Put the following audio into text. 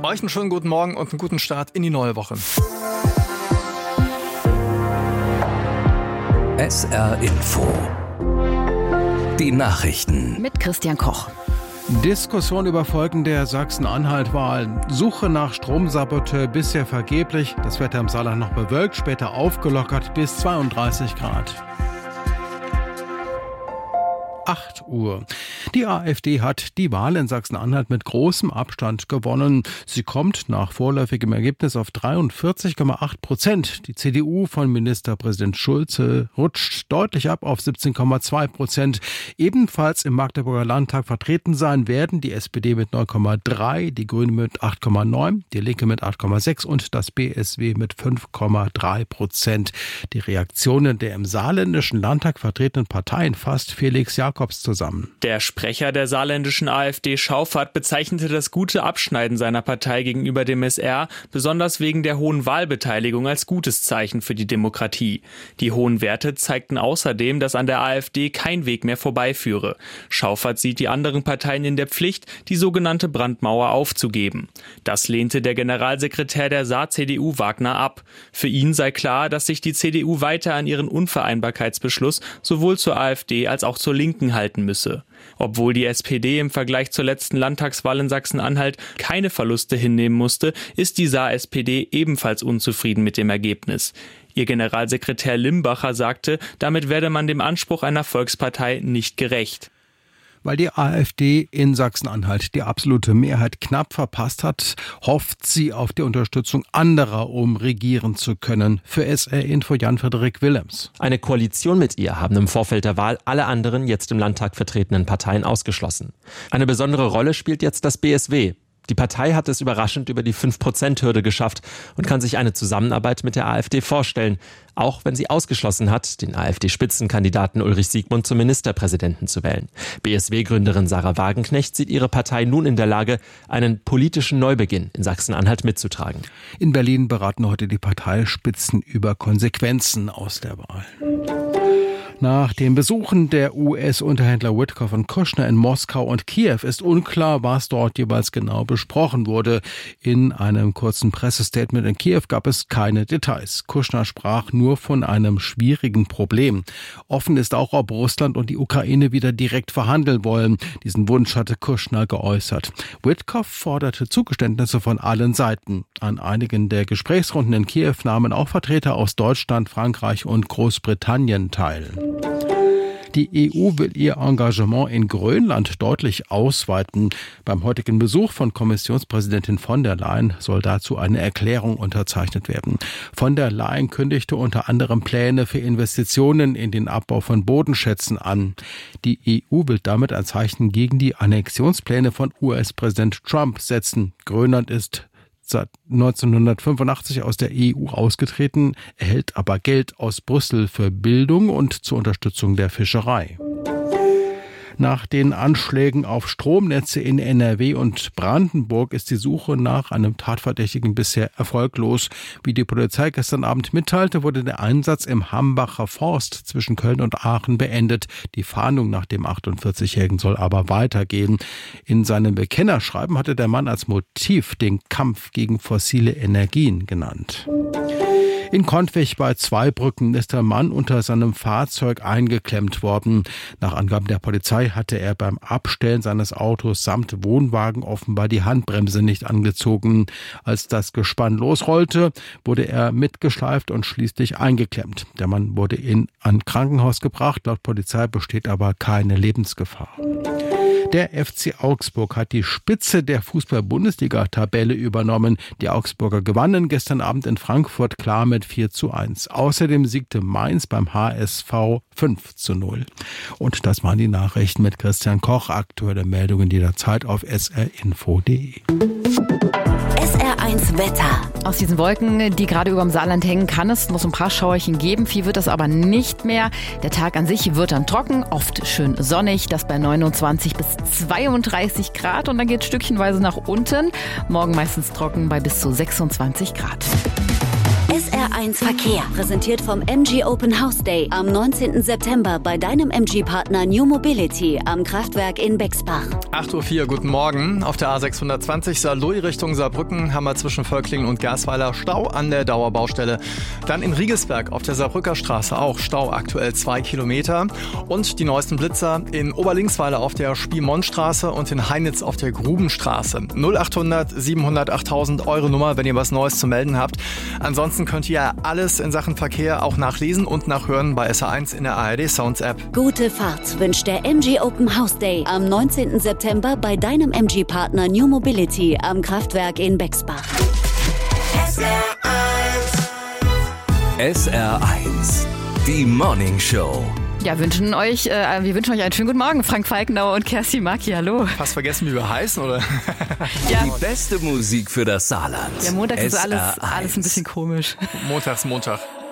Euch einen schönen guten Morgen und einen guten Start in die neue Woche. SR Info. Die Nachrichten. Mit Christian Koch. Diskussion über Folgen der Sachsen-Anhalt-Wahl. Suche nach Stromsaboteur bisher vergeblich. Das Wetter im Saarland noch bewölkt, später aufgelockert bis 32 Grad. 8 Uhr. Die AfD hat die Wahl in Sachsen-Anhalt mit großem Abstand gewonnen. Sie kommt nach vorläufigem Ergebnis auf 43,8%. Die CDU von Ministerpräsident Schulze rutscht deutlich ab auf 17,2%. Ebenfalls im Magdeburger Landtag vertreten sein werden die SPD mit 9,3%, die Grünen mit 8,9%, die Linke mit 8,6% und das BSW mit 5,3%. Die Reaktionen der im saarländischen Landtag vertretenen Parteien fasst Felix Jakobs zusammen. Der Sprecher der saarländischen AfD Schauffert bezeichnete das gute Abschneiden seiner Partei gegenüber dem SR besonders wegen der hohen Wahlbeteiligung als gutes Zeichen für die Demokratie. Die hohen Werte zeigten außerdem, dass an der AfD kein Weg mehr vorbeiführe. Schauffert sieht die anderen Parteien in der Pflicht, die sogenannte Brandmauer aufzugeben. Das lehnte der Generalsekretär der Saar-CDU Wagner ab. Für ihn sei klar, dass sich die CDU weiter an ihren Unvereinbarkeitsbeschluss sowohl zur AfD als auch zur Linken halten müsse. Obwohl die SPD im Vergleich zur letzten Landtagswahl in Sachsen-Anhalt keine Verluste hinnehmen musste, ist die Saar-SPD ebenfalls unzufrieden mit dem Ergebnis. Ihr Generalsekretär Limbacher sagte, damit werde man dem Anspruch einer Volkspartei nicht gerecht. Weil die AfD in Sachsen-Anhalt die absolute Mehrheit knapp verpasst hat, hofft sie auf die Unterstützung anderer, um regieren zu können. Für SR-Info Jan-Frederik Willems. Eine Koalition mit ihr haben im Vorfeld der Wahl alle anderen jetzt im Landtag vertretenen Parteien ausgeschlossen. Eine besondere Rolle spielt jetzt das BSW. Die Partei hat es überraschend über die 5%-Hürde geschafft und kann sich eine Zusammenarbeit mit der AfD vorstellen, auch wenn sie ausgeschlossen hat, den AfD-Spitzenkandidaten Ulrich Siegmund zum Ministerpräsidenten zu wählen. BSW-Gründerin Sarah Wagenknecht sieht ihre Partei nun in der Lage, einen politischen Neubeginn in Sachsen-Anhalt mitzutragen. In Berlin beraten heute die Parteispitzen über Konsequenzen aus der Wahl. Nach den Besuchen der US-Unterhändler Witkoff und Kushner in Moskau und Kiew ist unklar, was dort jeweils genau besprochen wurde. In einem kurzen Pressestatement in Kiew gab es keine Details. Kushner sprach nur von einem schwierigen Problem. Offen ist auch, ob Russland und die Ukraine wieder direkt verhandeln wollen. Diesen Wunsch hatte Kushner geäußert. Witkoff forderte Zugeständnisse von allen Seiten. An einigen der Gesprächsrunden in Kiew nahmen auch Vertreter aus Deutschland, Frankreich und Großbritannien teil. Die EU will ihr Engagement in Grönland deutlich ausweiten. Beim heutigen Besuch von Kommissionspräsidentin von der Leyen soll dazu eine Erklärung unterzeichnet werden. Von der Leyen kündigte unter anderem Pläne für Investitionen in den Abbau von Bodenschätzen an. Die EU will damit ein Zeichen gegen die Annexionspläne von US-Präsident Trump setzen. Grönland ist seit 1985 aus der EU ausgetreten, erhält aber Geld aus Brüssel für Bildung und zur Unterstützung der Fischerei. Nach den Anschlägen auf Stromnetze in NRW und Brandenburg ist die Suche nach einem Tatverdächtigen bisher erfolglos. Wie die Polizei gestern Abend mitteilte, wurde der Einsatz im Hambacher Forst zwischen Köln und Aachen beendet. Die Fahndung nach dem 48-Jährigen soll aber weitergehen. In seinem Bekennerschreiben hatte der Mann als Motiv den Kampf gegen fossile Energien genannt. In Kontwig bei Zweibrücken ist der Mann unter seinem Fahrzeug eingeklemmt worden. Nach Angaben der Polizei hatte er beim Abstellen seines Autos samt Wohnwagen offenbar die Handbremse nicht angezogen. Als das Gespann losrollte, wurde er mitgeschleift und schließlich eingeklemmt. Der Mann wurde in ein Krankenhaus gebracht. Laut Polizei besteht aber keine Lebensgefahr. Der FC Augsburg hat die Spitze der Fußball-Bundesliga-Tabelle übernommen. Die Augsburger gewannen gestern Abend in Frankfurt klar mit 4:1. Außerdem siegte Mainz beim HSV 5:0. Und das waren die Nachrichten mit Christian Koch. Aktuelle Meldungen jederzeit auf srinfo.de. SR1 Wetter. Aus diesen Wolken, die gerade über dem Saarland hängen, kann es noch so ein paar Schauerchen geben. Viel wird das aber nicht mehr. Der Tag an sich wird dann trocken, oft schön sonnig. Das bei 29 bis 32 Grad. Und dann geht es stückchenweise nach unten. Morgen meistens trocken bei bis zu 26 Grad. SR SR1 Verkehr, präsentiert vom MG Open House Day am 19. September bei deinem MG-Partner New Mobility am Kraftwerk in Bexbach. 8:04 Uhr, guten Morgen. Auf der A620 Saarlouis Richtung Saarbrücken haben wir zwischen Völklingen und Gersweiler Stau an der Dauerbaustelle. Dann in Riegelsberg auf der Saarbrücker Straße auch Stau, aktuell 2 Kilometer. Und die neuesten Blitzer in Oberlinksweiler auf der Spielmonnstraße und in Heinitz auf der Grubenstraße. 0800 700 8000 eure Nummer, wenn ihr was Neues zu melden habt. Ansonsten könnt ihr alles in Sachen Verkehr auch nachlesen und nachhören bei SR1 in der ARD Sounds App. Gute Fahrt wünscht der MG Open House Day am 19. September bei deinem MG-Partner New Mobility am Kraftwerk in Bexbach. SR1, die Morning Show. Ja, wir wünschen euch einen schönen guten Morgen. Frank Falkenauer und Kerstin Maki, hallo. Fast vergessen, wie wir heißen, oder? Ja. Die beste Musik für das Saarland. Ja, Montag ist alles ein bisschen komisch. Montags Montag.